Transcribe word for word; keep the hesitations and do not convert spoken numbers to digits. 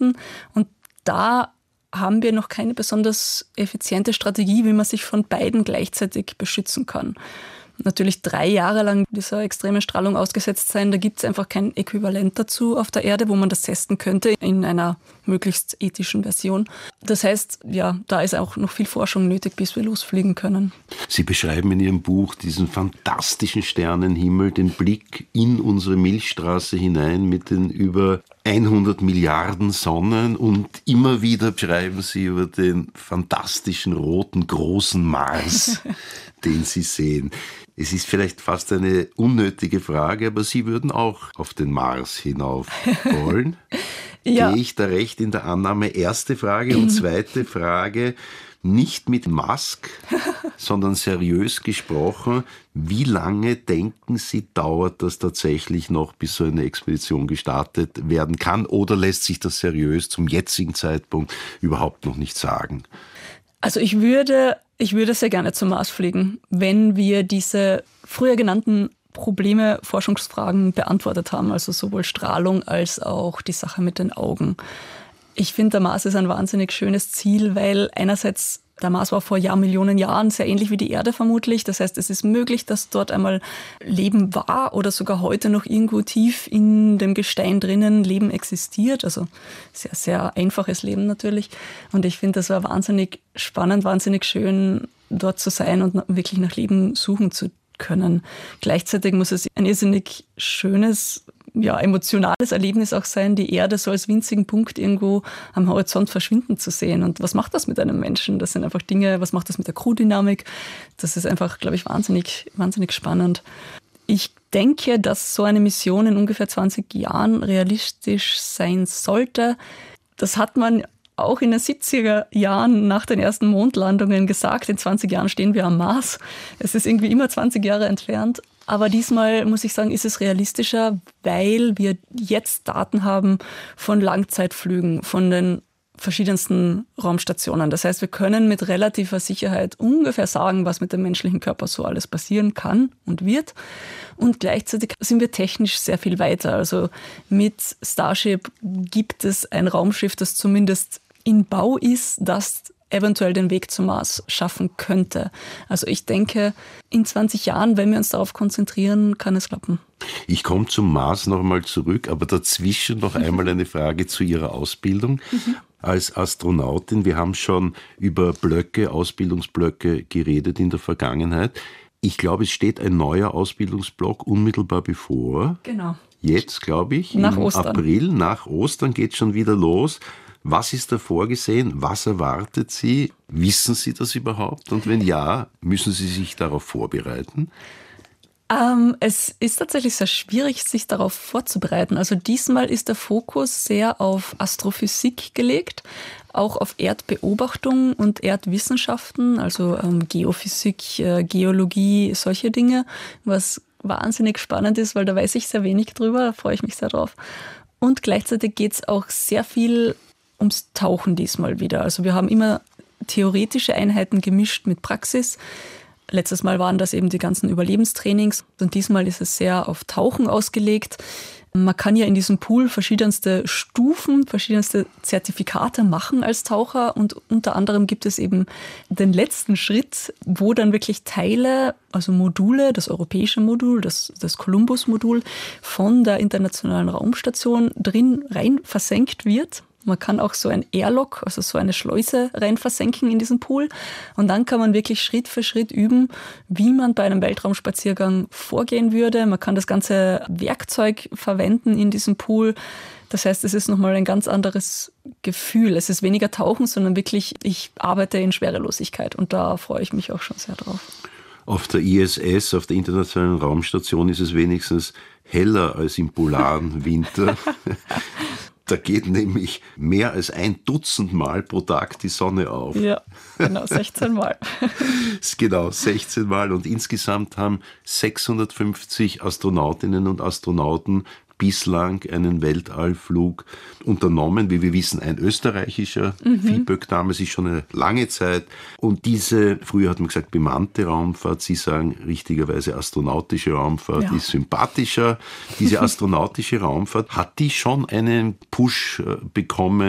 Astronauten. Und da haben wir noch keine besonders effiziente Strategie, wie man sich von beiden gleichzeitig beschützen kann. Natürlich drei Jahre lang dieser extremen Strahlung ausgesetzt sein, da gibt es einfach kein Äquivalent dazu auf der Erde, wo man das testen könnte in einer möglichst ethischen Version. Das heißt, ja, da ist auch noch viel Forschung nötig, bis wir losfliegen können. Sie beschreiben in Ihrem Buch diesen fantastischen Sternenhimmel, den Blick in unsere Milchstraße hinein mit den über hundert Milliarden Sonnen, und immer wieder schreiben Sie über den fantastischen roten großen Mars, den Sie sehen. Es ist vielleicht fast eine unnötige Frage, aber Sie würden auch auf den Mars hinauf wollen. Ja. Gehe ich da recht in der Annahme? Erste Frage. Und zweite Frage, nicht mit Musk, sondern seriös gesprochen, wie lange denken Sie, dauert das tatsächlich noch, bis so eine Expedition gestartet werden kann? Oder lässt sich das seriös zum jetzigen Zeitpunkt überhaupt noch nicht sagen? Also ich würde, ich würde sehr gerne zum Mars fliegen, wenn wir diese früher genannten Probleme, Forschungsfragen beantwortet haben, also sowohl Strahlung als auch die Sache mit den Augen. Ich finde, der Mars ist ein wahnsinnig schönes Ziel, weil einerseits der Mars war vor Jahrmillionen Jahren sehr ähnlich wie die Erde vermutlich. Das heißt, es ist möglich, dass dort einmal Leben war oder sogar heute noch irgendwo tief in dem Gestein drinnen Leben existiert. Also sehr, sehr einfaches Leben natürlich. Und ich finde, das war wahnsinnig spannend, wahnsinnig schön, dort zu sein und wirklich nach Leben suchen zu können. Gleichzeitig muss es ein irrsinnig schönes, ja, emotionales Erlebnis auch sein, die Erde so als winzigen Punkt irgendwo am Horizont verschwinden zu sehen. Und was macht das mit einem Menschen? Das sind einfach Dinge, was macht das mit der Crew-Dynamik? Das ist einfach, glaube ich, wahnsinnig, wahnsinnig spannend. Ich denke, dass so eine Mission in ungefähr zwanzig Jahren realistisch sein sollte. Das hat man auch in den siebziger Jahren nach den ersten Mondlandungen gesagt, in zwanzig Jahren stehen wir am Mars. Es ist irgendwie immer zwanzig Jahre entfernt. Aber diesmal, muss ich sagen, ist es realistischer, weil wir jetzt Daten haben von Langzeitflügen, von den verschiedensten Raumstationen. Das heißt, wir können mit relativer Sicherheit ungefähr sagen, was mit dem menschlichen Körper so alles passieren kann und wird. Und gleichzeitig sind wir technisch sehr viel weiter. Also mit Starship gibt es ein Raumschiff, das zumindest in Bau ist, das eventuell den Weg zum Mars schaffen könnte. Also ich denke, in zwanzig Jahren, wenn wir uns darauf konzentrieren, kann es klappen. Ich komme zum Mars noch einmal zurück, aber dazwischen noch einmal eine Frage zu Ihrer Ausbildung. Mhm. Als Astronautin, wir haben schon über Blöcke, Ausbildungsblöcke geredet in der Vergangenheit. Ich glaube, es steht ein neuer Ausbildungsblock unmittelbar bevor. Genau. Jetzt, glaube ich, nach im Ostern. April, nach Ostern geht es schon wieder los. Was ist da vorgesehen? Was erwartet Sie? Wissen Sie das überhaupt? Und wenn ja, müssen Sie sich darauf vorbereiten? Ähm, es ist tatsächlich sehr schwierig, sich darauf vorzubereiten. Also diesmal ist der Fokus sehr auf Astrophysik gelegt, auch auf Erdbeobachtung und Erdwissenschaften, also ähm, Geophysik, äh, Geologie, solche Dinge, was wahnsinnig spannend ist, weil da weiß ich sehr wenig drüber, da freue ich mich sehr drauf. Und gleichzeitig geht es auch sehr viel ums Tauchen diesmal wieder. Also wir haben immer theoretische Einheiten gemischt mit Praxis. Letztes Mal waren das eben die ganzen Überlebenstrainings und diesmal ist es sehr auf Tauchen ausgelegt. Man kann ja in diesem Pool verschiedenste Stufen, verschiedenste Zertifikate machen als Taucher und unter anderem gibt es eben den letzten Schritt, wo dann wirklich Teile, also Module, das europäische Modul, das, das Columbus-Modul von der Internationalen Raumstation drin rein versenkt wird. Man kann auch so ein Airlock, also so eine Schleuse rein versenken in diesen Pool. Und dann kann man wirklich Schritt für Schritt üben, wie man bei einem Weltraumspaziergang vorgehen würde. Man kann das ganze Werkzeug verwenden in diesem Pool. Das heißt, es ist nochmal ein ganz anderes Gefühl. Es ist weniger Tauchen, sondern wirklich, ich arbeite in Schwerelosigkeit. Und da freue ich mich auch schon sehr drauf. Auf der I S S, auf der Internationalen Raumstation, ist es wenigstens heller als im polaren Winter. Da geht nämlich mehr als ein Dutzend Mal pro Tag die Sonne auf. Ja, genau, sechzehn Mal. Genau, sechzehn Mal. Und insgesamt haben sechshundertfünfzig Astronautinnen und Astronauten bislang einen Weltallflug unternommen. Wie wir wissen, ein österreichischer, mhm. Viehböck damals ist schon eine lange Zeit. Und diese, früher hat man gesagt, bemannte Raumfahrt, Sie sagen richtigerweise astronautische Raumfahrt, ja. Ist sympathischer. Diese astronautische Raumfahrt, hat die schon einen Push bekommen